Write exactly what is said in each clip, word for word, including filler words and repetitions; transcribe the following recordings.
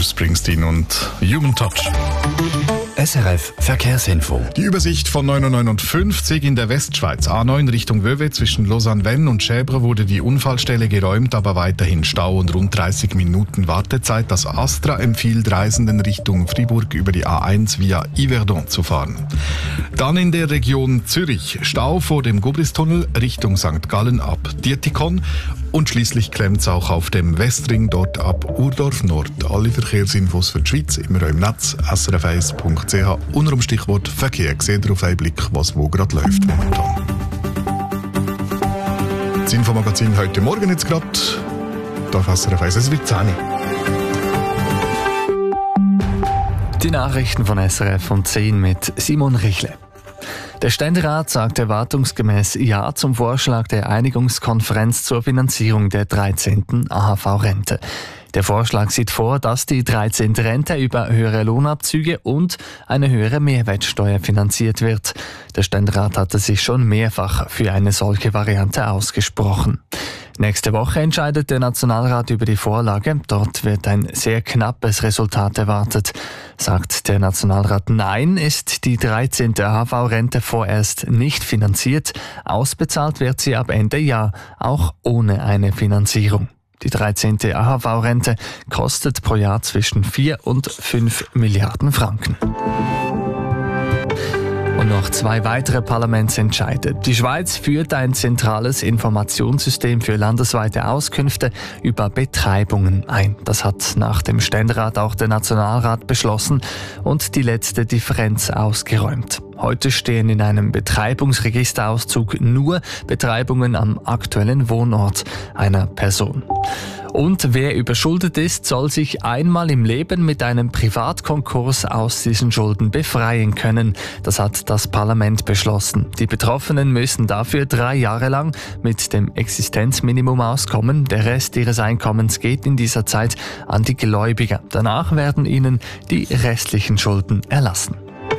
Bruce Springsteen und Human Touch. S R F Verkehrsinfo. Die Übersicht von neun Uhr neunundfünfzig in der Westschweiz. A neun Richtung Wöwe zwischen Lausanne-Vennes und Schäbre wurde die Unfallstelle geräumt, aber weiterhin Stau und rund dreißig Minuten Wartezeit. Das Astra empfiehlt Reisenden Richtung Fribourg über die A eins via Yverdon zu fahren. Dann in der Region Zürich. Stau vor dem Gubristunnel Richtung Sankt Gallen ab Dietikon. Und schließlich klemmt es auch auf dem Westring dort ab Urdorf Nord. Alle Verkehrsinfos für die Schweiz immer im Netz s r f eins punkt c h. Unter dem Stichwort Verkehr seht ihr auf einen Blick, was wo gerade läuft momentan. Das Infomagazin heute Morgen jetzt gerade. Da auf S R F eins, es wird zehn. Die Nachrichten von S R F um zehn mit Simon Richle. Der Ständerat sagt erwartungsgemäß Ja zum Vorschlag der Einigungskonferenz zur Finanzierung der dreizehnten A H V-Rente. Der Vorschlag sieht vor, dass die dreizehnte Rente über höhere Lohnabzüge und eine höhere Mehrwertsteuer finanziert wird. Der Ständerat hatte sich schon mehrfach für eine solche Variante ausgesprochen. Nächste Woche entscheidet der Nationalrat über die Vorlage. Dort wird ein sehr knappes Resultat erwartet. Sagt der Nationalrat Nein, ist die dreizehnte A H V-Rente vorerst nicht finanziert. Ausbezahlt wird sie ab Ende Jahr, auch ohne eine Finanzierung. Die dreizehnte A H V-Rente kostet pro Jahr zwischen vier und fünf Milliarden Franken. Und noch zwei weitere Parlamentsentscheide. Die Schweiz führt ein zentrales Informationssystem für landesweite Auskünfte über Betreibungen ein. Das hat nach dem Ständerat auch der Nationalrat beschlossen und die letzte Differenz ausgeräumt. Heute stehen in einem Betreibungsregisterauszug nur Betreibungen am aktuellen Wohnort einer Person. Und wer überschuldet ist, soll sich einmal im Leben mit einem Privatkonkurs aus diesen Schulden befreien können. Das hat das Parlament beschlossen. Die Betroffenen müssen dafür drei Jahre lang mit dem Existenzminimum auskommen. Der Rest ihres Einkommens geht in dieser Zeit an die Gläubiger. Danach werden ihnen die restlichen Schulden erlassen.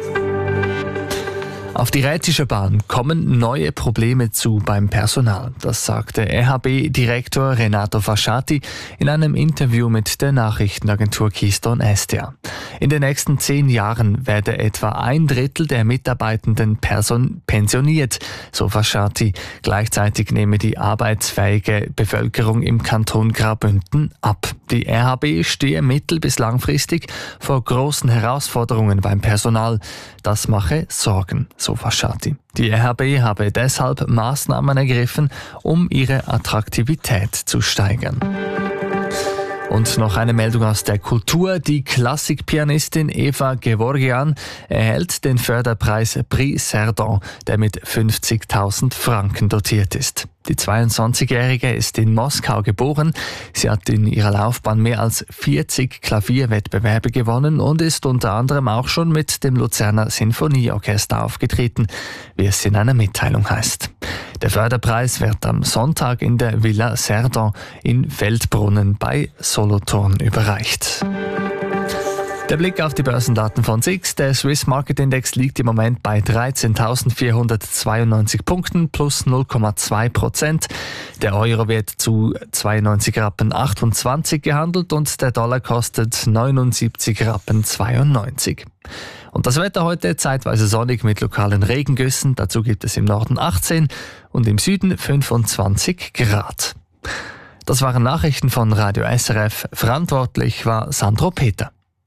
Auf die Rätische Bahn kommen neue Probleme zu beim Personal. Das sagte R H B-Direktor Renato Fasciati in einem Interview mit der Nachrichtenagentur Keystone S T A. In den nächsten zehn Jahren werde etwa ein Drittel der Mitarbeitenden person- pensioniert, so Fasciati. Gleichzeitig nehme die arbeitsfähige Bevölkerung im Kanton Graubünden ab. Die R H B stehe mittel- bis langfristig vor großen Herausforderungen beim Personal. Das mache Sorgen, so Fasciati. Die R H B habe deshalb Maßnahmen ergriffen, um ihre Attraktivität zu steigern. Und noch eine Meldung aus der Kultur. Die Klassikpianistin Eva Gevorgian erhält den Förderpreis Prix Cerdon, der mit fünfzigtausend Franken dotiert ist. Die zweiundzwanzigjährige ist in Moskau geboren. Sie hat in ihrer Laufbahn mehr als vierzig Klavierwettbewerbe gewonnen und ist unter anderem auch schon mit dem Luzerner Sinfonieorchester aufgetreten, wie es in einer Mitteilung heißt. Der Förderpreis wird am Sonntag in der Villa Cerdon in Feldbrunnen bei Solothurn überreicht. Der Blick auf die Börsendaten von S I X. Der Swiss Market Index liegt im Moment bei dreizehntausendvierhundertzweiundneunzig Punkten plus null Komma zwei Prozent. Der Euro wird zu zweiundneunzig Rappen achtundzwanzig gehandelt und der Dollar kostet neunundsiebzig Rappen zweiundneunzig. Und das Wetter heute zeitweise sonnig mit lokalen Regengüssen. Dazu gibt es im Norden achtzehn und im Süden fünfundzwanzig Grad. Das waren Nachrichten von Radio S R F. Verantwortlich war Sandro Peter.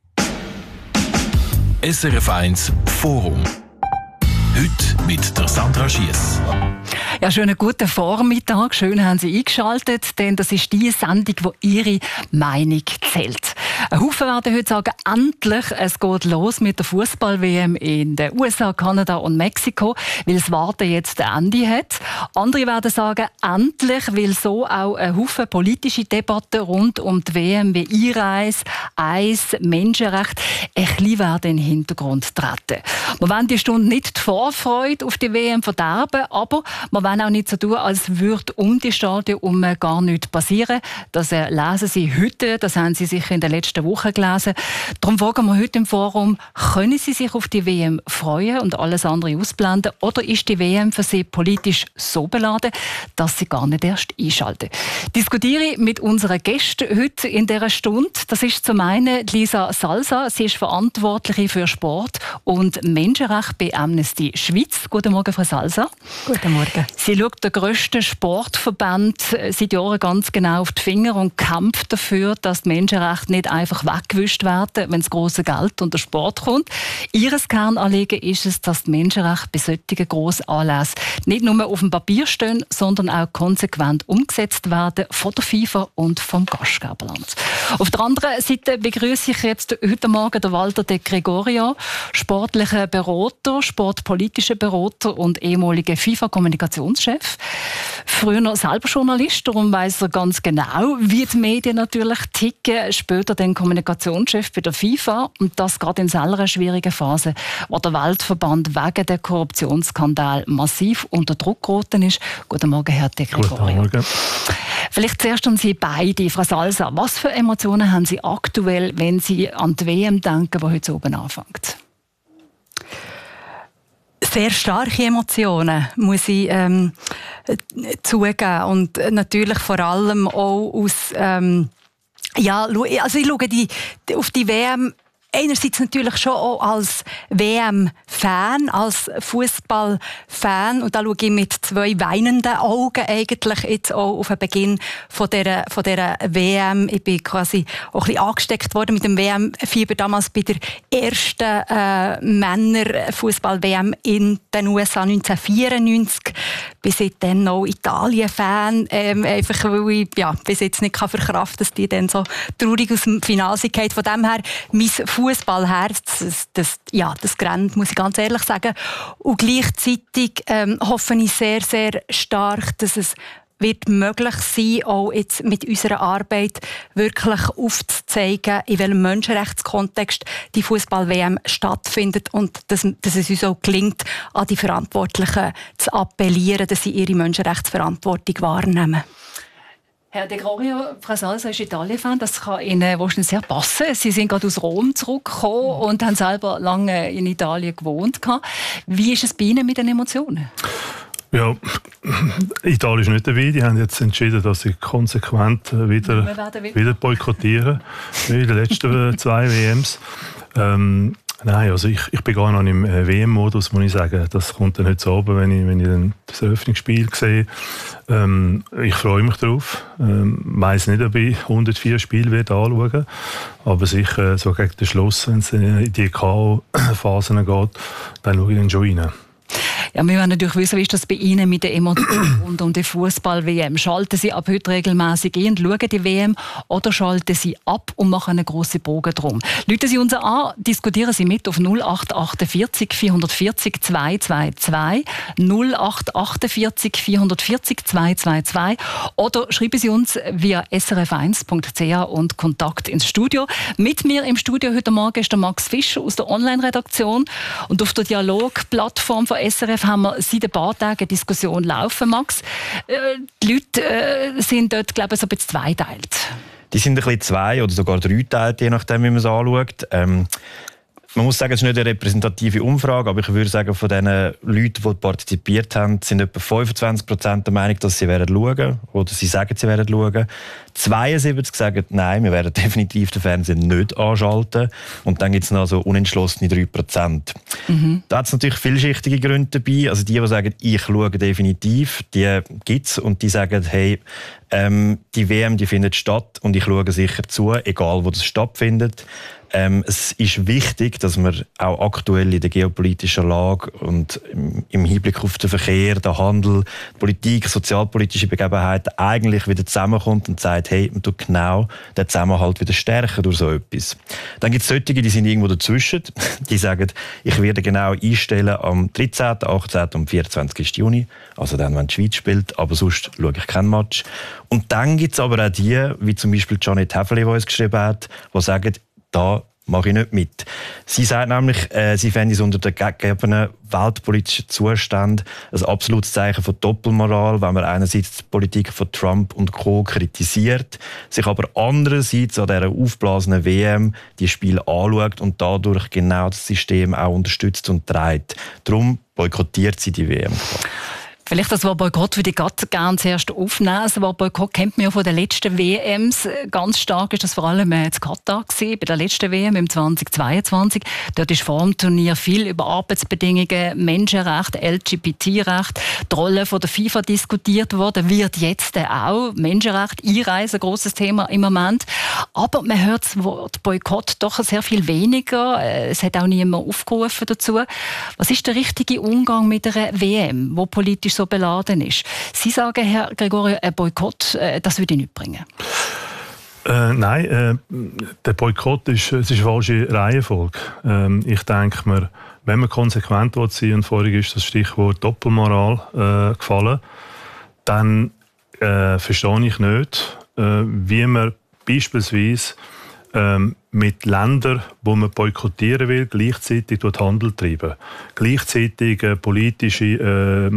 S R F eins Forum. Heute mit der Sandra Schiess. Ja, schönen guten Vormittag. Schön haben Sie eingeschaltet, denn das ist die Sendung, wo Ihre Meinung zählt. Ein Haufen werden heute sagen, endlich, es geht los mit der Fußball-W M in den U S A, Kanada und Mexiko, weil das Warten jetzt ein Ende hat. Andere werden sagen, endlich, weil so auch ein Haufen politische Debatten rund um die W M wie Einreise, Eis, Menschenrechte ein bisschen werden in den Hintergrund treten. Wir wollen die Stunde nicht die Vorfreude auf die W M verderben, aber wir wollen auch nicht so tun, als würde um die Stadien um gar nichts passieren. Das lesen Sie heute, das haben Sie sicher in den letzten letzten Wochen gelesen. Darum fragen wir heute im Forum, können Sie sich auf die W M freuen und alles andere ausblenden? Oder ist die W M für Sie politisch so beladen, dass Sie gar nicht erst einschalten? Diskutiere ich mit unseren Gästen heute in dieser Stunde. Das ist zum einen Lisa Salsa. Sie ist Verantwortliche für Sport und Menschenrecht bei Amnesty Schweiz. Guten Morgen, Frau Salsa. Guten Morgen. Sie schaut den grössten Sportverband seit Jahren ganz genau auf die Finger und kämpft dafür, dass die Menschenrechte nicht einfach weggewischt werden, wenn das grosse Geld und der Sport kommt. Ihres Kernanliegen ist es, dass die Menschenrechte bei solchen grossen Anlässen nicht nur auf dem Papier stehen, sondern auch konsequent umgesetzt werden von der FIFA und vom Gastgeberland. Auf der anderen Seite begrüße ich jetzt heute Morgen den Walter De Gregorio, sportlicher Berater, sportpolitischer Berater und ehemaliger FIFA-Kommunikationschef. Früher noch selber Journalist, darum weiss er ganz genau, wie die Medien natürlich ticken. Später dann Kommunikationschef bei der FIFA und das gerade in einer schwierigen Phase, wo der Weltverband wegen der Korruptionsskandal massiv unter Druck geraten ist. Guten Morgen, Herr De Gregorio. Guten Morgen. Vielleicht zuerst an Sie beide, Frau Salsa. Was für Emotionen haben Sie aktuell, wenn Sie an die W M denken, die heute oben anfängt? Sehr starke Emotionen, muss ich ähm, zugeben. Und natürlich vor allem auch aus... Ähm, ja, also ich schaue die, auf die W M einerseits natürlich schon auch als W M-Fan, als Fußball-Fan. Und da schaue ich mit zwei weinenden Augen eigentlich jetzt auch auf den Beginn von dieser, von dieser W M. Ich bin quasi auch ein bisschen angesteckt worden mit dem W M-Fieber damals bei der ersten äh, Männer-Fußball-W M in den U S A neunzehnhundertvierundneunzig. Ich bin seitdem noch Italien-Fan, ähm, einfach weil ich ja, bis jetzt nicht verkraften kann, dass die dann so traurig aus dem Finale sind. Von dem her, mein Fußballherz, das, das, ja, das grenzt, muss ich ganz ehrlich sagen. Und gleichzeitig ähm, hoffe ich sehr, sehr stark, dass es wird möglich sein, auch jetzt mit unserer Arbeit wirklich aufzuzeigen, in welchem Menschenrechtskontext die Fußball-W M stattfindet und dass, dass es uns auch gelingt, an die Verantwortlichen zu appellieren, dass sie ihre Menschenrechtsverantwortung wahrnehmen. Herr De Gregorio, Frau Salsa ist Italien-Fan, das kann Ihnen wahrscheinlich sehr passen. Sie sind gerade aus Rom zurückgekommen und haben selber lange in Italien gewohnt. Wie ist es bei Ihnen mit den Emotionen? Ja, Italien ist nicht dabei. Die haben jetzt entschieden, dass sie konsequent wieder, wieder boykottieren, wie in den letzten zwei W Ms. Ähm, nein, also ich, ich bin gar noch im W M-Modus, muss ich sagen. Das kommt dann heute so oben, wenn ich, wenn ich dann das Eröffnungsspiel sehe. Ähm, ich freue mich drauf. Ähm, weiss nicht, ob ich hundertvier Spiele werde anschauen, aber sicher so gegen den Schluss, wenn es in die K O-Phasen geht, dann schaue ich dann schon rein. Ja, wir wollen natürlich wissen, wie ist das bei Ihnen mit den Emotionen rund um die Fußball-W M? Schalten Sie ab heute regelmäßig ein und schauen die W M oder schalten Sie ab und machen einen grossen Bogen drum? Rufen Sie uns an, diskutieren Sie mit auf null acht achtundvierzig vierhundertvierzig zweihundertzweiundzwanzig, null acht achtundvierzig vierhundertvierzig zweihundertzweiundzwanzig oder schreiben Sie uns via s r f eins punkt c h und Kontakt ins Studio. Mit mir im Studio heute Morgen ist der Max Fischer aus der Online-Redaktion und auf der Dialog-Plattform von S R F haben wir seit ein paar Tagen eine Diskussion laufen, Max. Äh, die Leute äh, sind dort, glaube ich, so ein bisschen zweiteilt. Die sind ein bisschen zwei- oder sogar dreiteilt, je nachdem, wie man es anschaut. Ähm, man muss sagen, es ist nicht eine repräsentative Umfrage, aber ich würde sagen, von den Leuten, die partizipiert haben, sind etwa fünfundzwanzig Prozent der Meinung, dass sie werden schauen oder sie sagen, sie werden schauen. zweiundsiebzig sagen, nein, wir werden definitiv den Fernseher nicht anschalten. Und dann gibt es noch so unentschlossene drei Prozent. Mhm. Da hat es natürlich vielschichtige Gründe dabei. Also die, die sagen, ich schaue definitiv, die gibt es. Und die sagen, hey, ähm, die W M die findet statt und ich schaue sicher zu, egal wo das stattfindet. Ähm, es ist wichtig, dass man auch aktuell in der geopolitischen Lage und im, im Hinblick auf den Verkehr, den Handel, Politik, sozialpolitische Begebenheiten eigentlich wieder zusammenkommt und sagt, hey, man tut genau den Zusammenhalt wieder stärken durch so etwas. Dann gibt es solche, die sind irgendwo dazwischen. Die sagen, ich werde genau einstellen am dreizehnten, achtzehnten und vierundzwanzigsten Juni, also dann, wenn die Schweiz spielt, aber sonst schaue ich kein Match. Und dann gibt es aber auch die, wie zum Beispiel Janet Häfeli, die uns geschrieben hat, die sagen, da mache ich nicht mit. Sie sagt nämlich, äh, sie fände es unter den gegebenen weltpolitischen Zuständen ein absolutes Zeichen von Doppelmoral, wenn man einerseits die Politik von Trump und Co. kritisiert, sich aber andererseits an dieser aufblasenen W M die Spiele anschaut und dadurch genau das System auch unterstützt und trägt. Darum boykottiert sie die W M. Vielleicht das Wort Boykott würde ich gerade gerne zuerst aufnehmen. Das Wort Boykott kennt man ja von den letzten W Ms. Ganz stark ist das vor allem in Katar gewesen, bei der letzten W M im zweitausendzweiundzwanzig. Dort ist vor dem Turnier viel über Arbeitsbedingungen, Menschenrechte, L G B T-Rechte, die Rolle von der FIFA diskutiert worden. Wird jetzt auch Menschenrechte, Einreise, ein grosses Thema im Moment. Aber man hört das Wort Boykott doch sehr viel weniger. Es hat auch niemand aufgerufen dazu. Was ist der richtige Umgang mit einer W M, wo politisch so beladen ist? Sie sagen, Herr Gregorio, ein Boykott, äh, das würde ich nicht bringen. Äh, nein, äh, der Boykott ist, es ist eine falsche Reihenfolge. Ähm, ich denke mir, wenn man konsequent sein will, und vorhin ist das Stichwort Doppelmoral äh, gefallen, dann äh, verstehe ich nicht, äh, wie man beispielsweise ähm, mit Ländern, wo man boykottieren will, gleichzeitig Handel treiben. Gleichzeitig äh, politische äh,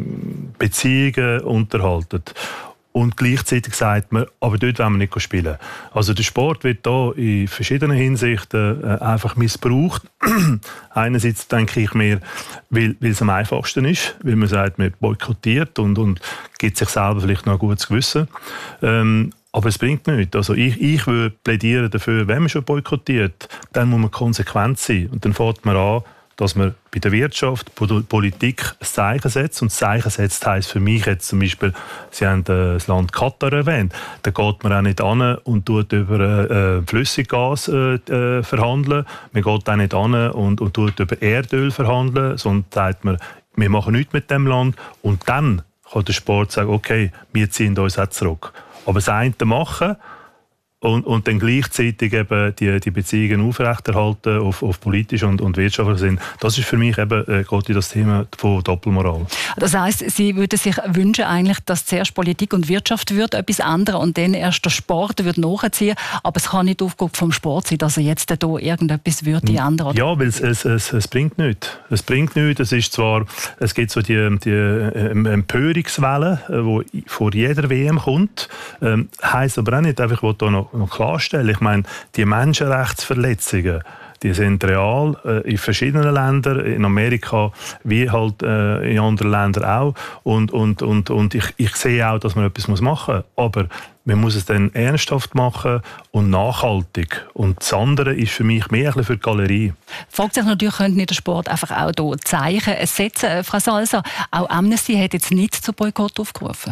Beziehungen unterhalten. Und gleichzeitig sagt man, aber dort wollen wir nicht spielen. Also der Sport wird hier in verschiedenen Hinsichten äh, einfach missbraucht. Einerseits denke ich mir, weil, weil es am einfachsten ist, weil man sagt, man boykottiert und, und gibt sich selber vielleicht noch ein gutes Gewissen. Ähm, Aber es bringt nichts. Also ich, ich würde plädieren dafür, wenn man schon boykottiert, dann muss man konsequent sein. Und dann fängt man an, dass man bei der Wirtschaft, bei der Politik ein Zeichen setzt. Und das Zeichen setzt heisst für mich jetzt zum Beispiel, Sie haben das Land Katar erwähnt, da geht man auch nicht an und tut über äh, Flüssiggas äh, verhandeln. Man geht auch nicht an und, und tut über Erdöl verhandeln, sondern sagt man, wir machen nichts mit dem Land. Und dann kann der Sport sagen, okay, wir ziehen uns auch zurück. Aber das eine machen und, und dann gleichzeitig eben die, die Beziehungen aufrechterhalten auf, auf politisch und, und wirtschaftlichen Sinn, das ist für mich eben äh, geht in das Thema von Doppelmoral. Das heisst, Sie würden sich wünschen, eigentlich, dass zuerst Politik und Wirtschaft wird etwas ändern und dann erst der Sport wird nachziehen. Aber es kann nicht Aufgabe vom Sport sein, dass er jetzt da irgendetwas würde ändern. Ja, weil es, es, es, es bringt nichts. Es bringt nichts. Es ist zwar, es gibt so die, die Empörungswelle, die vor jeder W M kommt. Ähm, heisst aber auch nicht, einfach, ich will da noch noch klarstellen. Ich meine, die Menschenrechtsverletzungen, die sind real äh, in verschiedenen Ländern, in Amerika wie halt äh, in anderen Ländern auch. Und, und, und, und ich, ich sehe auch, dass man etwas machen muss. Aber man muss es dann ernsthaft machen und nachhaltig. Und das andere ist für mich mehr ein bisschen für die Galerie. Fragt sich natürlich, könnte nicht der Sport einfach auch hier Zeichen setzen? Frau Salser, auch Amnesty hat jetzt nicht zu Boykott aufgerufen.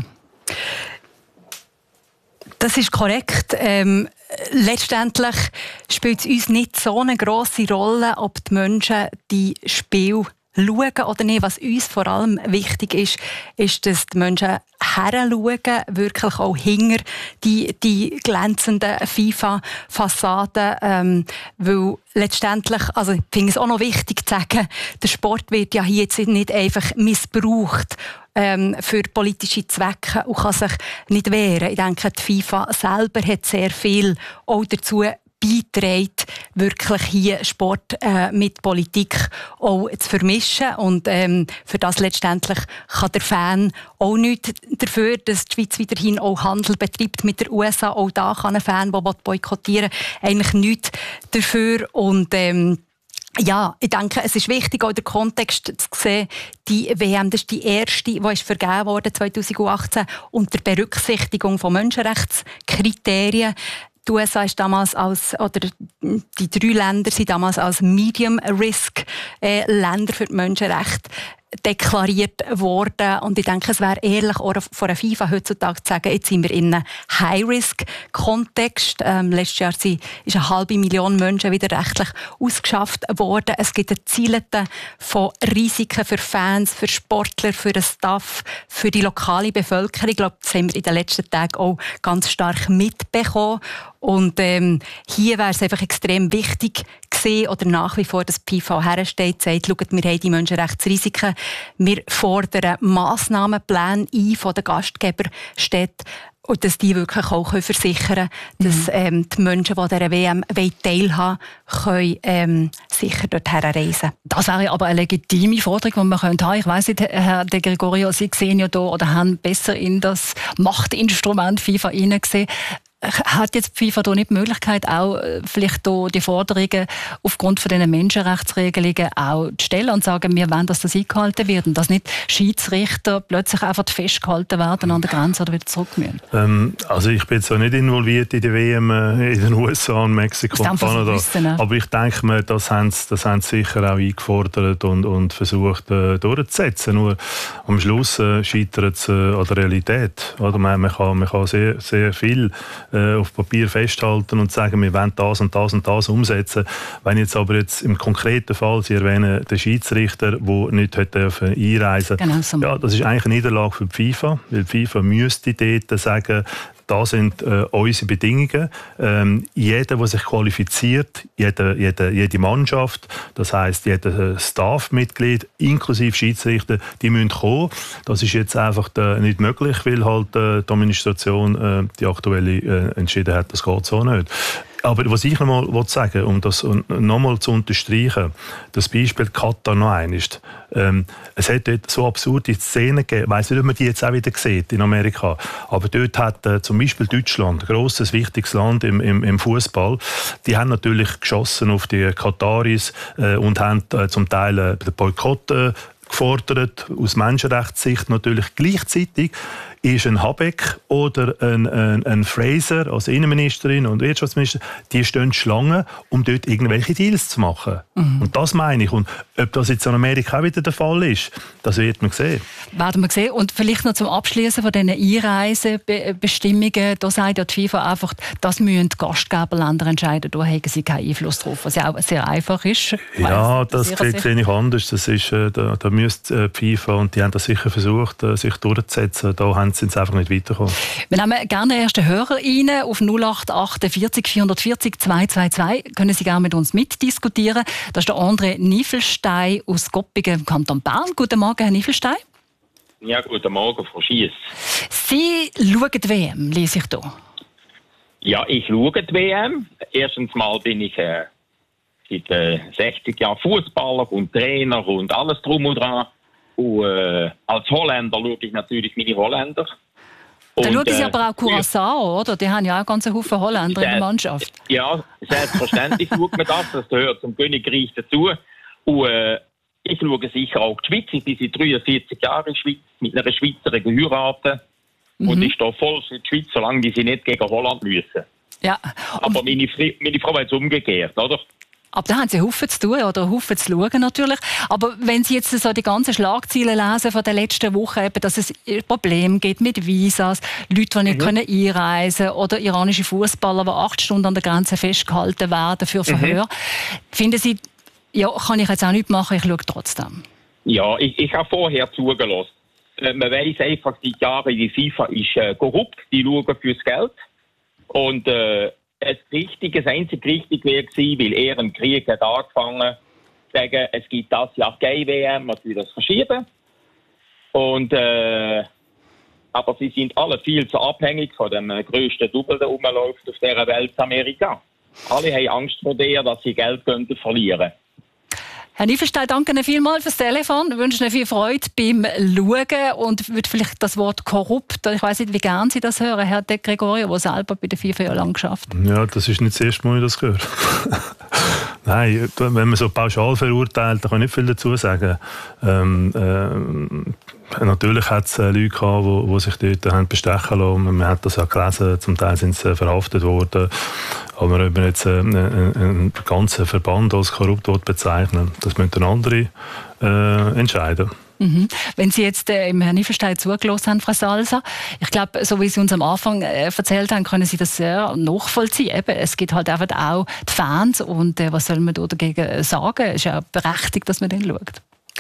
Das ist korrekt. Ähm, letztendlich spielt es uns nicht so eine grosse Rolle, ob die Menschen die Spiele schauen oder nicht. Was uns vor allem wichtig ist, ist, dass die Menschen heranschauen, wirklich auch hinter die, die glänzenden FIFA-Fassaden. Ähm, weil letztendlich, also ich finde es auch noch wichtig zu sagen, der Sport wird ja hier jetzt nicht einfach missbraucht ähm, für politische Zwecke und kann sich nicht wehren. Ich denke, die FIFA selber hat sehr viel auch dazu beitragen, wirklich hier Sport äh, mit Politik auch zu vermischen. Und ähm, für das letztendlich kann der Fan auch nichts dafür, dass die Schweiz weiterhin auch Handel betreibt mit der U S A. Auch da kann ein Fan, der boykottieren will, eigentlich nichts dafür. Und ähm, ja, ich denke, es ist wichtig, auch den Kontext zu sehen. Die W M, das ist die erste, die ist vergeben wurde zweitausendachtzehn unter Berücksichtigung von Menschenrechtskriterien. Die U S A ist damals als, oder die drei Länder sind damals als Medium Risk äh, Länder für die Menschenrechte deklariert worden. Und ich denke, es wäre ehrlich auch von der FIFA heutzutage zu sagen, jetzt sind wir in einem High-Risk-Kontext. Ähm, letztes Jahr sind, ist eine halbe Million Menschen wieder rechtlich ausgeschafft worden. Es gibt eine Zielete von Risiken für Fans, für Sportler, für den Staff, für die lokale Bevölkerung. Ich glaube, das haben wir in den letzten Tagen auch ganz stark mitbekommen. Und ähm, hier wäre es einfach extrem wichtig gewesen, oder nach wie vor, dass die FIFA hersteht, sagt, schaut, wir haben die Menschenrechtsrisiken, wir fordern Massnahmenpläne ein von den Gastgeberstädten. und dass die wirklich auch versichern können, dass ähm, die Menschen, die an dieser W M teilhaben wollen, können, ähm, sicher dorthin reisen. Das wäre aber eine legitime Forderung, die man haben könnte. Ich weiss nicht, Herr De Gregorio, Sie sehen ja da oder haben besser in das Machtinstrument FIFA hineingesehen. Hat jetzt die FIFA da nicht die Möglichkeit, auch vielleicht da die Forderungen aufgrund von diesen Menschenrechtsregelungen auch zu stellen und zu sagen, wir wollen, dass das eingehalten wird und dass nicht Schiedsrichter plötzlich einfach festgehalten werden an der Grenze oder wieder zurück müssen? Ähm, also ich bin jetzt auch nicht involviert in die W M in den U S A und Mexiko und Kanada. Wissen, aber ich denke mir, das haben sie, das haben sie sicher auch eingefordert und, und versucht äh, durchzusetzen. Nur am Schluss äh, scheitert es äh, an der Realität. Oder man, man, kann, man kann sehr, sehr viel auf Papier festhalten und sagen, wir wollen das und das und das umsetzen. Wenn jetzt aber jetzt im konkreten Fall, Sie erwähnen den Schiedsrichter, der nicht hätte einreisen dürfen, genau so. Ja, das ist eigentlich eine Niederlage für die FIFA, weil die FIFA müsste dort sagen, das sind äh, unsere Bedingungen. Ähm, jeder, der sich qualifiziert, jede, jede, jede Mannschaft, das heisst, jeder Staff-Mitglied, inklusive Schiedsrichter, die müssen kommen. Das ist jetzt einfach äh, nicht möglich, weil halt äh, die Administration, äh, die aktuelle, äh, entschieden hat, das geht so nicht. Aber was ich noch mal sagen, um das noch mal zu unterstreichen, das Beispiel Katar noch einmal ist, ähm, es hat dort so absurde Szenen gegeben, ich weiss nicht, ob man die jetzt auch wieder sieht in Amerika, aber dort hat äh, zum Beispiel Deutschland, ein grosses, wichtiges Land im, im, im Fußball, die haben natürlich geschossen auf die Kataris äh, und haben äh, zum Teil äh, den Boykott äh, gefordert, aus Menschenrechtssicht natürlich. Gleichzeitig ist ein Habeck oder ein, ein, ein Fraser als Innenministerin und Wirtschaftsminister, die stehen Schlange, um dort irgendwelche Deals zu machen. Mhm. Und das meine ich. Und ob das jetzt in Amerika auch wieder der Fall ist, das wird man sehen. Werden wir sehen. Und vielleicht noch zum Abschließen von diesen Einreisebestimmungen. Da sagt ja die FIFA einfach, das müssen die Gastgeberländer entscheiden. Da haben sie keinen Einfluss drauf, was ja auch sehr einfach ist. Ja, das sehe ich anders. Das ist, da, da müsste die FIFA, und die haben das sicher versucht, sich durchzusetzen. Da haben sind sie einfach nicht weitergekommen. Wir nehmen gerne den ersten Hörer rein auf null acht achtundvierzig vierhundertvierzig zweihundertzweiundzwanzig. Können Sie gerne mit uns mitdiskutieren. Das ist der André Niefelstein aus Goppingen im Kanton Bern. Guten Morgen, Herr Niefelstein. Ja, guten Morgen, Frau Schiess. Sie schauen die W M, lese ich hier. Ja, ich schaue die W M. Erstens mal bin ich äh, seit äh, sechzig Jahren Fußballer und Trainer und alles drum und dran. Und äh, als Holländer schaue ich natürlich meine Holländer. Dann schauen Sie äh, aber auch Curaçao, oder? Die haben ja auch ganz Haufen Holländer in der Mannschaft. Ja, selbstverständlich schaut man das. Das gehört zum Königreich dazu. Und äh, ich schaue sicher auch die Schweiz. Ich bin seit dreiundvierzig Jahren in der Schweiz mit einer Schweizerin geheiratet. Mhm. Und ich stehe voll für die Schweiz, solange sie nicht gegen Holland müssen. Ja. Aber meine, meine Frau hat es umgekehrt, oder? Aber da haben Sie Haufen zu tun oder Haufen zu schauen natürlich. Aber wenn Sie jetzt so die ganzen Schlagzeilen lesen von der letzten Woche, eben, dass es Probleme gibt mit Visas, Leute, die nicht mhm. können einreisen können oder iranische Fußballer, die acht Stunden an der Grenze festgehalten werden für Verhör. Mhm. Finden Sie, ja, kann ich jetzt auch nicht machen, ich schaue trotzdem? Ja, ich, ich habe vorher zugelassen. Man weiss einfach seit Jahren, die FIFA ist äh, korrupt, die schauen fürs Geld. Und äh, das Richtige, das einzige Richtige wäre gewesen, weil er im Krieg hat angefangen zu sagen, es gibt das Jahr Gay W M, was wir das verschieben. Und, äh, aber sie sind alle viel zu abhängig von dem grössten Double, der rumläuft auf dieser Welt, Amerika. Alle haben Angst vor der, dass sie Geld könnten verlieren. Herr Niefelstein, danke Ihnen vielmals fürs Telefon. Ich wünsche Ihnen viel Freude beim Schauen und würde vielleicht das Wort korrupt, ich weiss nicht, wie gern Sie das hören, Herr De Gregorio, der selber bei der FIFA ja lang geschafft hat. Ja, das ist nicht das erste Mal, dass ich das höre. Nein, wenn man so pauschal verurteilt, dann kann ich nicht viel dazu sagen. Ähm, ähm, natürlich hat es Leute gehabt, die, die sich dort haben bestechen lassen. Man hat das ja gelesen, zum Teil sind sie verhaftet worden. Aber ob man jetzt einen, einen ganzen Verband als korrupt bezeichnen, das müssen andere äh, entscheiden. Mhm. Wenn Sie jetzt äh, im Herrn Niefelstein zugelassen haben, Frau Salsa, ich glaube, so wie Sie uns am Anfang äh, erzählt haben, können Sie das sehr nachvollziehen. Eben, es gibt halt einfach auch die Fans und äh, was soll man da dagegen sagen? Es ist ja berechtigt, dass man den schaut.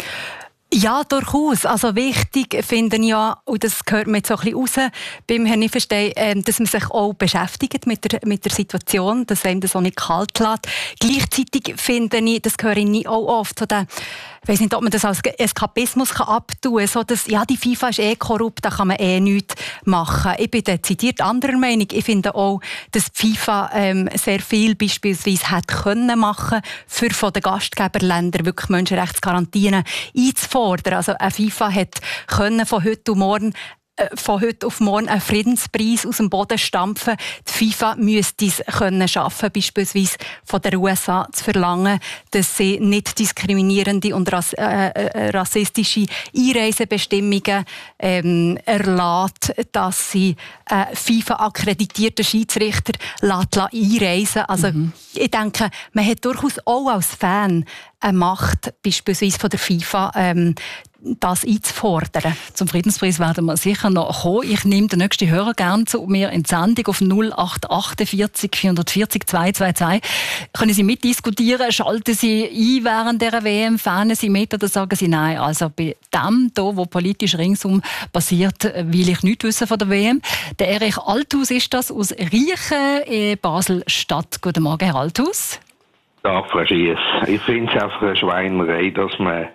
Ja, durchaus. Also wichtig finde ich ja, und das gehört mir jetzt so ein bisschen raus beim Herrn Niefelstein, äh, dass man sich auch beschäftigt mit der, mit der Situation, dass einem das auch nicht kalt lässt. Gleichzeitig finde ich, das höre ich auch oft, so der Ich weiss nicht, ob man das als Eskapismus abtun kann. So, dass, ja, die FIFA ist eh korrupt, da kann man eh nichts machen. Ich bin dezidiert anderer Meinung. Ich finde auch, dass die FIFA ähm, sehr viel beispielsweise hätte können machen, für von den Gastgeberländern wirklich Menschenrechtsgarantien einzufordern. Also eine FIFA hätte können von heute und morgen von heute auf morgen einen Friedenspreis aus dem Boden stampfen. Die FIFA müsste es können schaffen, beispielsweise von der U S A zu verlangen, dass sie nicht diskriminierende und rass, äh, rassistische Einreisebestimmungen ähm, erlaubt, dass sie äh, FIFA-akkreditierten Schiedsrichter einreisen. Also mhm. ich denke, man hat durchaus auch als Fan eine Macht, beispielsweise von der FIFA, ähm, das einzufordern. Zum Friedenspreis werden wir sicher noch kommen. Ich nehme den nächsten Hörer gerne zu mir in die Sendung auf null acht achtundvierzig vierhundertvierzig zweihundertzweiundzwanzig. Können Sie mitdiskutieren? Schalten Sie ein während dieser W M? Fahnen Sie mit oder sagen Sie nein? Also bei dem, hier, was politisch ringsum passiert, will ich nichts wissen von der W M. Der Erich Althaus ist das aus Riechen in Basel-Stadt. Guten Morgen, Herr Althaus. Tag, Frau Schiess. Ich finde es einfach eine Schweinerei, dass man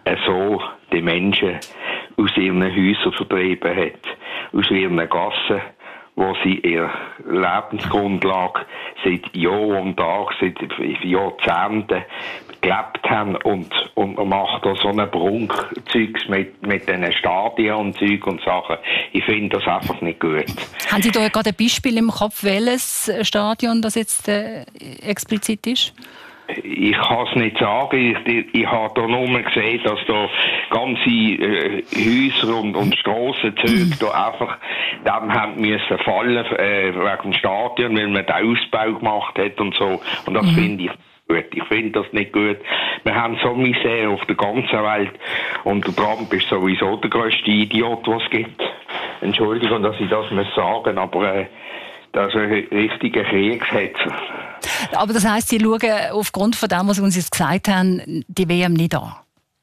so die Menschen aus ihren Häusern vertrieben hat, aus ihren Gassen, wo sie ihre Lebensgrundlage seit Jahr und Tag, seit Jahrzehnten gelebt haben, und, und man macht da so einen Prunk-Zeugs mit, mit diesen Stadien und Zeug und Sachen. Ich finde das einfach nicht gut. Haben Sie da gerade ein Beispiel im Kopf, welches Stadion das jetzt äh, explizit ist? Ich kann es nicht sagen. Ich, ich, ich habe da nur gesehen, dass da ganze äh, Häuser und, und Strassenzüge da einfach dem haben müssen fallen äh, wegen dem Stadion, weil man den Ausbau gemacht hat und so. Und das mhm. finde ich gut. Ich finde das nicht gut. Wir haben so Misere auf der ganzen Welt, und der Trump ist sowieso der grösste Idiot, was es gibt. Entschuldigung, dass ich das muss sagen, aber äh, das ist ein richtiger Kriegshetzer. Aber das heisst, Sie schauen aufgrund von dem, was Sie uns jetzt gesagt haben, die W M nicht an?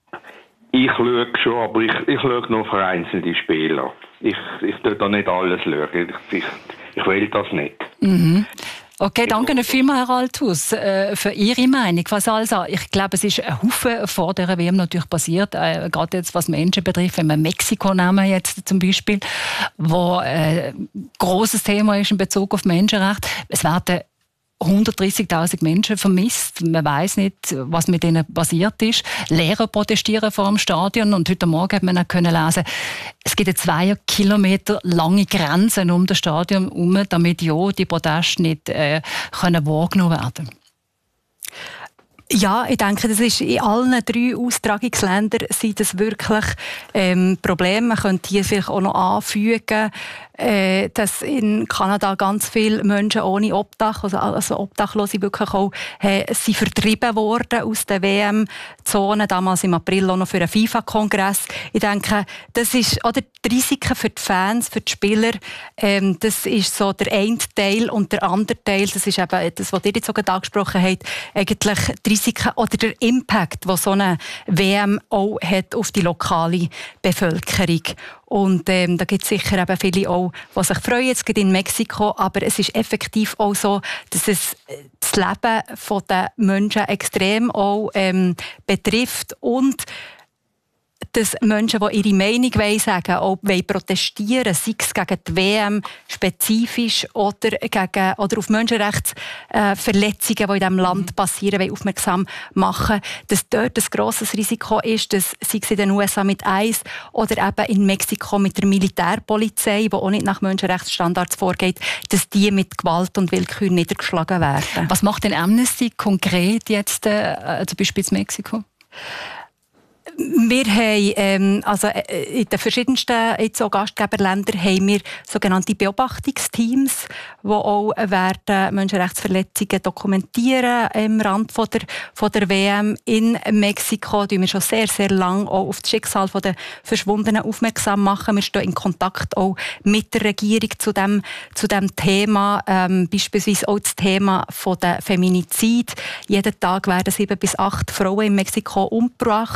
Ich schaue schon, aber ich, ich schaue nur vereinzelte Spieler. Ich, ich tue da nicht alles schauen. Ich, ich, ich will das nicht. Mhm. Okay, danke vielmals, Herr Althaus, für Ihre Meinung. Was also, ich glaube, es ist ein Haufen vor der W M natürlich passiert, äh, gerade jetzt was Menschen betrifft, wenn wir Mexiko nehmen jetzt zum Beispiel, wo äh, ein grosses Thema ist in Bezug auf Menschenrechte. Es werden hundertdreißigtausend Menschen vermisst. Man weiß nicht, was mit ihnen passiert ist. Lehrer protestieren vor dem Stadion, und heute Morgen hat man auch können lesen, es gibt eine zwei Kilometer lange Grenzen um das Stadion herum, damit ja die Proteste nicht äh, können wahrgenommen werden. Ja, ich denke, das ist in allen drei Austragungsländern sind das wirklich ähm, Probleme. Man könnte hier vielleicht auch noch anfügen, äh, dass in Kanada ganz viele Menschen ohne Obdach, also, also Obdachlose wirklich auch, äh, sind vertrieben worden aus der W M-Zone, damals im April auch noch für einen FIFA-Kongress. Ich denke, das ist, oder die Risiken für die Fans, für die Spieler, ähm, das ist so der eine Teil, und der andere Teil, das ist eben das, was ihr jetzt sogar angesprochen habt, eigentlich die Risiken oder der Impact, den so eine W M auch hat auf die lokale Bevölkerung. Und ähm, da gibt es sicher eben viele auch, die sich freuen, jetzt gerade in Mexiko, aber es ist effektiv auch so, dass es das Leben der Menschen extrem auch ähm, betrifft, und dass Menschen, die ihre Meinung sagen wollen, auch protestieren, sei es gegen die W M spezifisch oder, gegen, oder auf Menschenrechtsverletzungen, die in diesem Land passieren, wollen, aufmerksam machen, dass dort ein grosses Risiko ist, dass sei es in den U S A mit I C E oder eben in Mexiko mit der Militärpolizei, die auch nicht nach Menschenrechtsstandards vorgeht, dass die mit Gewalt und Willkür niedergeschlagen werden. Was macht denn Amnesty konkret jetzt, äh, zum Beispiel in Mexiko? Wir haben, ähm, also in den verschiedensten jetzt auch Gastgeberländern haben wir sogenannte Beobachtungsteams, die auch werden Menschenrechtsverletzungen dokumentieren im Rand von der, von der W M. In Mexiko tun wir schon sehr, sehr lange auch auf das Schicksal der Verschwundenen aufmerksam machen. Wir stehen in Kontakt auch mit der Regierung zu dem, zu dem Thema, ähm, beispielsweise auch das Thema von der Feminizid. Jeden Tag werden sieben bis acht Frauen in Mexiko umgebracht, weil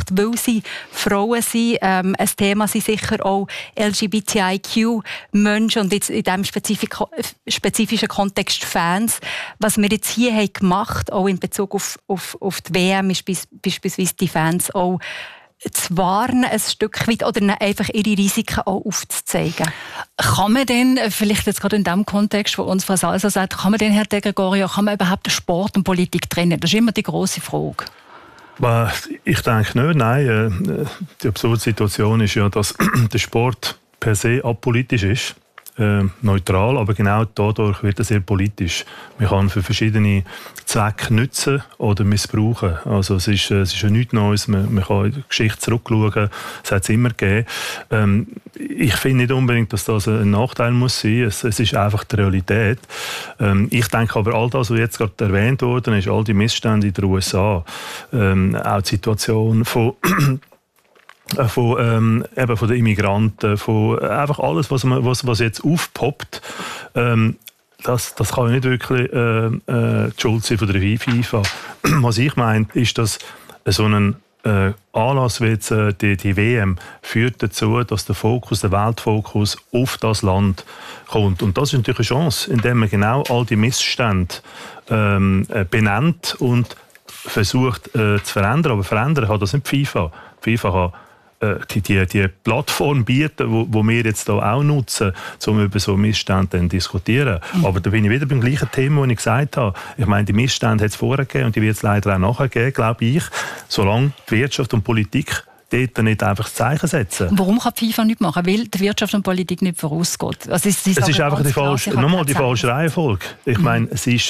weiße Frauen sind. Ähm, ein Thema sind sicher auch L G B T I Q-Menschen und jetzt in diesem spezifischen Kontext Fans. Was wir jetzt hier haben gemacht, auch in Bezug auf, auf, auf die W M, ist beispielsweise die Fans auch zu warnen, ein Stück weit, oder einfach ihre Risiken auch aufzuzeigen. Kann man denn, vielleicht jetzt gerade in dem Kontext, wo uns Frau Salser sagt, kann man denn, Herr De Gregorio, kann man überhaupt Sport und Politik trennen? Das ist immer die grosse Frage. Ich denke nicht, nein. Die absurde Situation ist ja, dass der Sport per se apolitisch ist. Äh, neutral, aber genau dadurch wird er sehr politisch. Man kann für verschiedene Zwecke nutzen oder missbrauchen. Also es ist, es ist ja nichts Neues, man, man kann in die Geschichte zurückschauen, es hat es immer gegeben. Ähm, ich finde nicht unbedingt, dass das ein Nachteil muss sein, es, es ist einfach die Realität. Ähm, ich denke aber, all das, was jetzt gerade erwähnt worden ist, all die Missstände in den U S A, ähm, auch die Situation von Von, ähm, eben von den Immigranten, von äh, einfach alles, was, man, was, was jetzt aufpoppt, ähm, das, das kann ja nicht wirklich äh, äh, die Schuld sein von der FIFA. Was ich meine, ist, dass so ein äh, Anlass wie jetzt, äh, die, die W M führt dazu, dass der Fokus, der Weltfokus auf das Land kommt. Und das ist natürlich eine Chance, indem man genau all die Missstände ähm, äh, benennt und versucht äh, zu verändern. Aber verändern kann das nicht die FIFA. Die FIFA kann Die, die, die Plattform bieten, wo, wo wir jetzt hier auch nutzen, um über so Missstände zu diskutieren. Mhm. Aber da bin ich wieder beim gleichen Thema, das ich gesagt habe. Ich meine, die Missstände hat es vorher gegeben und die wird es leider auch nachher geben, glaube ich, solange die Wirtschaft und Politik dort nicht einfach das Zeichen setzen. Warum kann die FIFA nicht machen? Weil die Wirtschaft und Politik nicht vorausgeht. Also es ist, es ist einfach die falsche, nochmal die falsche Reihenfolge. Ich mhm. meine, es ist,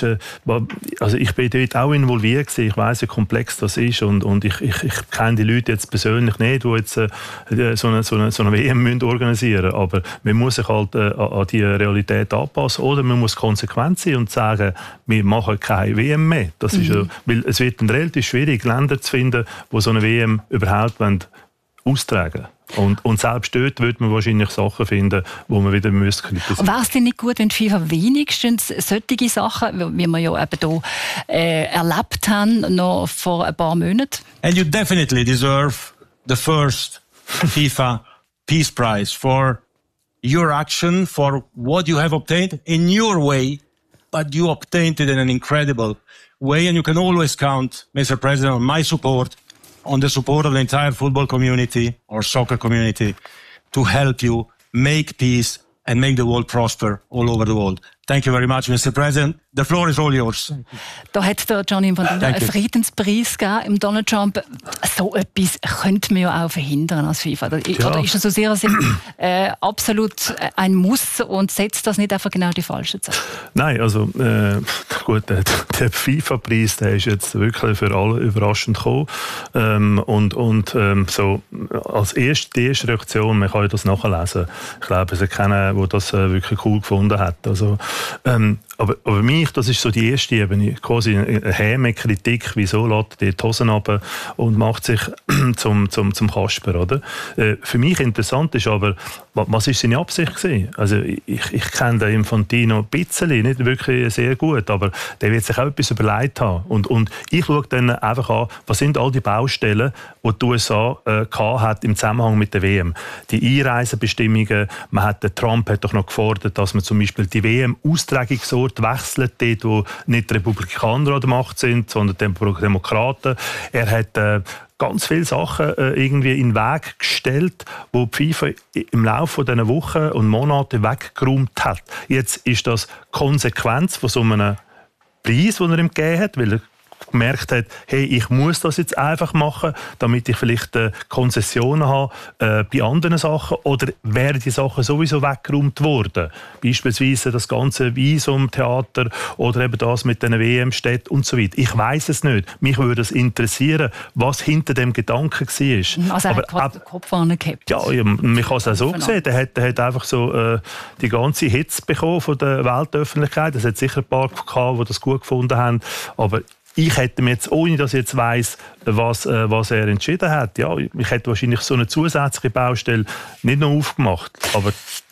also ich bin dort auch involviert gewesen. Ich weiss, wie komplex das ist und, und ich, ich, ich kenne die Leute jetzt persönlich nicht, die jetzt äh, so, eine, so, eine, so eine W M müssen organisieren müssen. Aber man muss sich halt äh, an die Realität anpassen oder man muss konsequent sein und sagen, wir machen keine W M mehr. Das mhm. ist, äh, weil es wird dann relativ schwierig, Länder zu finden, die so eine W M überhaupt wollen austragen. Und, und selbst dort würde man wahrscheinlich Sachen finden, die man wieder kritisieren müsste. Wäre es denn nicht gut, wenn die FIFA wenigstens solche Sachen, wie wir ja eben hier äh, erlebt haben, noch vor ein paar Monaten? And you definitely deserve the first FIFA Peace Prize for your action, for what you have obtained in your way, but you obtained it in an incredible way, and you can always count, Mister President, on my support, on the support of the entire football community or soccer community to help you make peace and make the world prosper all over the world. Thank you very much, Mister President. The floor is all yours. Da hat der Gianni Infantino einen Friedenspreis gegeben im Donald Trump. So etwas könnte man ja auch verhindern als FIFA. Ja. Oder ist das aus Ihrer Sicht äh, absolut ein Muss und setzt das nicht einfach genau die falsche Zeit? Nein, also äh, gut, der, der FIFA-Preis, der ist jetzt wirklich für alle überraschend gekommen. Ähm, und und ähm, so als erste, die erste Reaktion, man kann ja das nachlesen. Ich glaube, es ist keiner, der das äh, wirklich cool gefunden hat. Also Ähm, aber, aber mich, das ist so die erste Ebene, quasi eine häme Kritik, wieso lässt er die Hosen runter und macht sich zum, zum, zum Kasper, oder? Äh, für mich interessant ist aber, was ist seine Absicht gewesen? Also ich, ich kenne den Infantino ein bisschen, nicht wirklich sehr gut, aber der wird sich auch etwas überlegt haben. Und, und ich schaue dann einfach an, was sind all die Baustellen, die die U S A äh, hat im Zusammenhang mit der W M. Die Einreisebestimmungen, man hat, der Trump hat doch noch gefordert, dass man zum Beispiel die W M-Austragungsort wechselt, dort, wo nicht die Republikaner an der Macht sind, sondern die Demokraten. Er hat äh, ganz viele Sachen äh, irgendwie in den Weg gestellt, wo die FIFA im Laufe dieser Wochen und Monate weggeräumt hat. Jetzt ist das Konsequenz von so einem Preis, den er ihm gegeben hat, weil er gemerkt hat, hey, ich muss das jetzt einfach machen, damit ich vielleicht äh, Konzessionen habe äh, bei anderen Sachen, oder wären die Sachen sowieso weggeräumt worden? Beispielsweise das ganze Visumtheater oder eben das mit den W M-Städten und so weiter. Ich weiss es nicht. Mich würde es interessieren, was hinter dem Gedanken war. Also er hat den Kopf angehabt. Ja, ja, man kann es auch so sehen. Er hat, er hat einfach so äh, die ganze Hitze bekommen von der Weltöffentlichkeit. Es hat sicher ein paar gehabt, die das gut gefunden haben, aber ich hätte mir jetzt, ohne dass ich jetzt weiss, was, äh, was er entschieden hat, ja, ich hätte wahrscheinlich so eine zusätzliche Baustelle nicht noch aufgemacht. Aber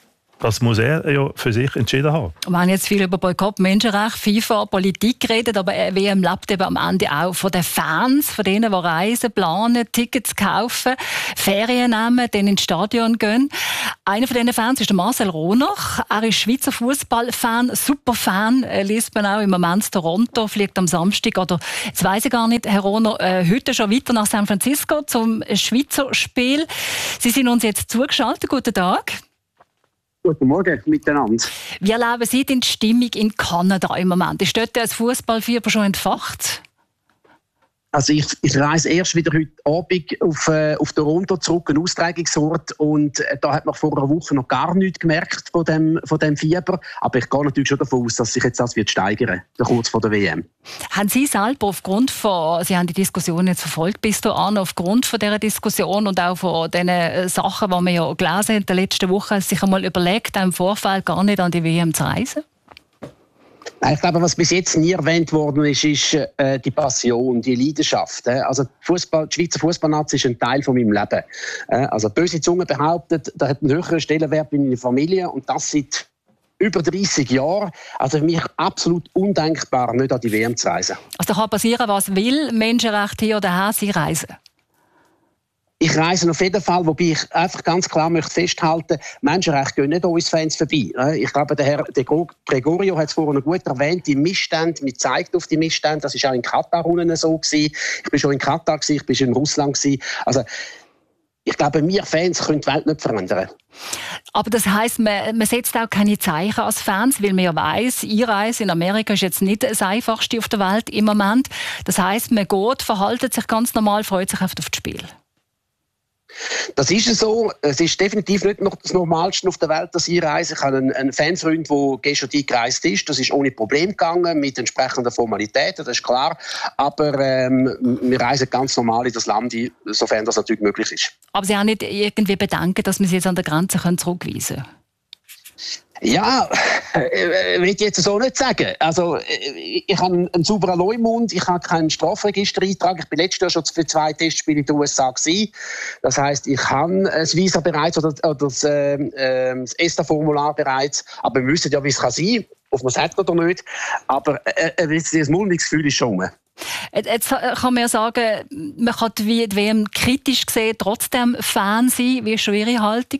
Das muss er ja für sich entschieden haben. Wir haben jetzt viel über Boykott, Menschenrechte, FIFA, Politik geredet, aber W M lebt eben am Ende auch von den Fans, von denen, die reisen, planen, Tickets kaufen, Ferien nehmen, dann ins Stadion gehen. Einer von diesen Fans ist der Marcel Ronach. Er ist Schweizer Fußballfan, Superfan, er liest man auch im Moment Toronto, fliegt am Samstag oder, jetzt weiss ich gar nicht, Herr Ronach, äh, heute schon weiter nach San Francisco zum Schweizer Spiel. Sie sind uns jetzt zugeschaltet. Guten Tag. Guten Morgen miteinander. Wie erleben Sie die Stimmung in Kanada im Moment? Ist dort das Fußballfieber schon entfacht? Also ich, ich reise erst wieder heute Abend auf, äh, auf Toronto zurück, ein Austragungsort. Und äh, da hat man vor einer Woche noch gar nichts gemerkt von dem, von dem Fieber. Aber ich gehe natürlich schon davon aus, dass sich jetzt das wird steigern, kurz vor der W M. Haben Sie selber aufgrund von, Sie haben die Diskussion jetzt verfolgt bis dahin, aufgrund von dieser Diskussion und auch von den Sachen, die wir ja gelesen haben in der letzten Woche, sich einmal überlegt, im Vorfeld gar nicht an die W M zu reisen? Ich glaube, was bis jetzt nie erwähnt worden ist, ist äh, die Passion, die Leidenschaft. Äh. Also Fußball, die Schweizer Fußballnazi ist ein Teil von meinem Leben. Äh, also böse Zunge behauptet, da hat einen höheren Stellenwert in meiner Familie und das seit über dreissig Jahren. Also für mich absolut undenkbar, nicht an die W M zu reisen. Also kann passieren, was will, Menschenrechte hier oder her, Sie reisen? Ich reise auf jeden Fall, wobei ich einfach ganz klar möchte festhalten, Menschenrechte gehen nicht an uns Fans vorbei. Ich glaube, der Herr De Gregorio hat es vorhin gut erwähnt, die Missstände, man zeigt auf die Missstände, das war auch in Katar unten so gewesen. Ich war schon in Katar, ich war in Russland. Also, ich glaube, wir Fans können die Welt nicht verändern. Aber das heisst, man, man setzt auch keine Zeichen als Fans, weil man ja weiss, Einreise in Amerika ist jetzt nicht das Einfachste auf der Welt im Moment. Das heisst, man geht, verhaltet sich ganz normal, freut sich auf das Spiel. Das ist so. Es ist definitiv nicht noch das Normalste auf der Welt, dass ich reise. Ich habe einen, einen Fanfreund, der gestern gereist ist. Das ist ohne Problem gegangen, mit entsprechenden Formalitäten, das ist klar. Aber ähm, wir reisen ganz normal in das Land, sofern das natürlich möglich ist. Aber Sie haben nicht irgendwie Bedenken, dass wir Sie jetzt an der Grenze zurückweisen können? Ja, äh, will ich jetzt so nicht sagen. Also, ich habe einen sauberen Leumund, ich habe keinen Strafregistereintrag. Ich bin letztes Jahr schon für zwei Testspiele in den U S A gewesen. Das heisst, ich habe ein Visa bereits oder, oder das, äh, das ESTA-Formular bereits. Aber wir wissen ja, wie es kann sein, ob man es hat oder nicht. Aber äh, das mulmiges ist schon. Jetzt kann man ja sagen, man kann die W M kritisch sehen, trotzdem Fan sein. Wie ist schon Ihre Haltung?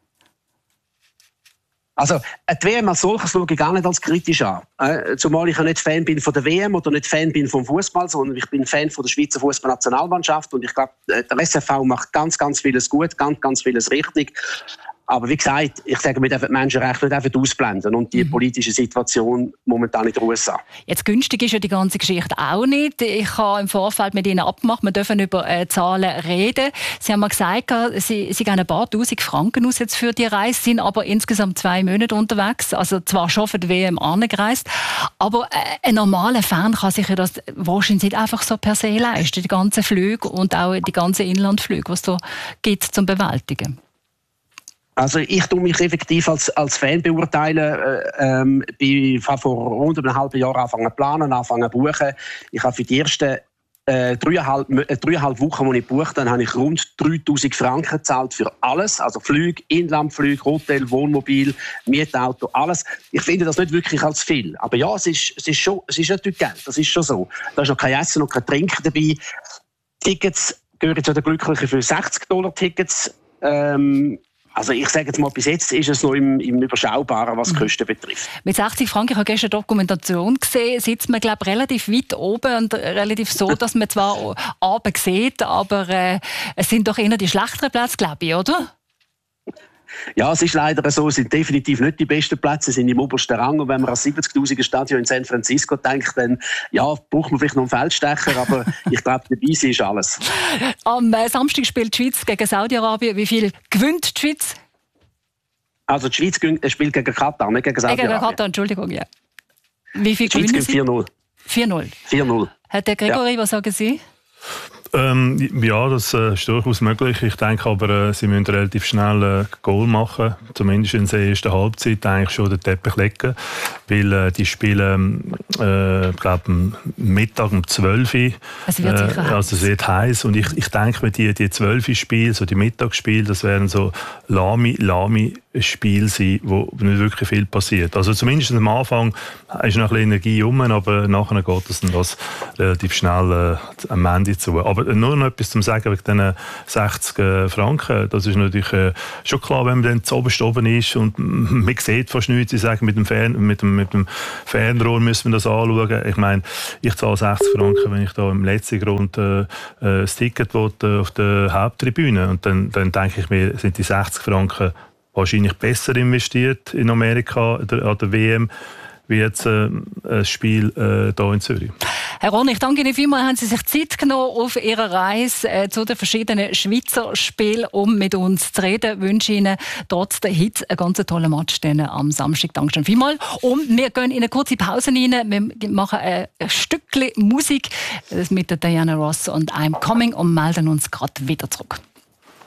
Also, die W M als solches schaue ich gar nicht als kritisch an. Äh, zumal ich ja nicht Fan bin von der W M oder nicht Fan bin vom Fußball, sondern ich bin Fan von der Schweizer Fußballnationalmannschaft und ich glaube, der S F V macht ganz, ganz vieles gut, ganz, ganz vieles richtig. Aber wie gesagt, ich sage, wir dürfen die Menschenrechte nicht einfach ausblenden und die politische Situation momentan in den U S A. Jetzt günstig ist ja die ganze Geschichte auch nicht. Ich habe im Vorfeld mit Ihnen abgemacht, wir dürfen über äh, Zahlen reden. Sie haben mal gesagt, Sie, Sie geben ein paar tausend Franken aus jetzt für die Reise, sind aber insgesamt zwei Monate unterwegs, also zwar schon für die W M angereist, aber äh, ein normaler Fan kann sich ja das wahrscheinlich nicht einfach so per se leisten, die ganzen Flüge und auch die ganzen Inlandflüge, was es da gibt zum Bewältigen. Also ich tue mich effektiv als, als Fan beurteilen. Ähm, ich habe vor rund einem halben Jahr angefangen zu planen, angefangen zu buchen. Ich habe für die ersten äh, dreieinhalb, äh, dreieinhalb Wochen, die ich buchte, dann habe ich rund dreitausend Franken gezahlt für alles. Also Flüge, Inlandflüge, Hotel, Wohnmobil, Mietauto, alles. Ich finde das nicht wirklich als viel. Aber ja, es ist, es ist, schon, es ist natürlich Geld, das ist schon so. Da ist noch kein Essen und kein Trinken dabei. Tickets gehören zu den Glücklichen für sechzig Dollar Tickets. Ähm, Also ich sage jetzt mal, bis jetzt ist es noch im, im Überschaubaren, was die Kosten betrifft. Mit sechzig Franken, ich habe gestern eine Dokumentation gesehen, sitzt man glaube relativ weit oben und relativ so, dass man zwar Abend sieht, aber äh, es sind doch eher die schlechteren Plätze, glaube ich, oder? Ja, es ist leider so, es sind definitiv nicht die besten Plätze, es sind im obersten Rang. Und wenn man an siebzigtausend Stadion in San Francisco denkt, dann ja, braucht man vielleicht noch einen Feldstecher, aber ich glaube, dabei ist alles. Am Samstag spielt die Schweiz gegen Saudi-Arabien. Wie viel gewinnt die Schweiz? Also die Schweiz spielt gegen Katar, nicht gegen Saudi-Arabien. Gegen Katar, Entschuldigung, ja. Wie viel die Schweiz gewinnt vier null. vier null? vier null. Herr De Gregory, ja. Was sagen Sie? Ähm, ja, das äh, ist durchaus möglich. Ich denke aber, äh, sie müssen relativ schnell äh, Goal machen, zumindest in der ersten Halbzeit eigentlich schon den Teppich legen, weil äh, die spielen, äh, glaube Mittag um zwölf Uhr. Es wird sicher äh, also es wird heiß und ich, ich denke, die, die zwölf Uhr Spiele, so die Mittagsspiele, das wären so lahme, lahme ein Spiel sein, wo nicht wirklich viel passiert. Also zumindest am Anfang ist noch ein bisschen Energie rum, aber nachher geht es dann das relativ schnell äh, am Ende zu. Aber nur noch etwas zum Sagen wegen diesen sechzig äh, Franken. Das ist natürlich äh, schon klar, wenn man dann zu oberst oben ist und man sieht fast nichts. Sie sagen, mit dem, Fern, mit dem, mit dem Fernrohr müssen wir das anschauen. Ich meine, ich zahle sechzig Franken, wenn ich da im letzten Grund äh, das Ticket will, äh, auf der Haupttribüne. Und dann, dann denke ich mir, sind die sechzig Franken wahrscheinlich besser investiert in Amerika an der W M wie jetzt äh, ein Spiel äh, hier in Zürich. Herr Ron, ich danke Ihnen vielmals. Haben Sie sich Zeit genommen auf Ihrer Reise äh, zu den verschiedenen Schweizer Spielen, um mit uns zu reden. Ich wünsche Ihnen trotz der Hit einen ganz tollen Match am Samstag. Danke schön vielmals. Und wir gehen in eine kurze Pause rein. Wir machen ein, ein Stückchen Musik mit der Diana Ross und I'm Coming und melden uns gerade wieder zurück.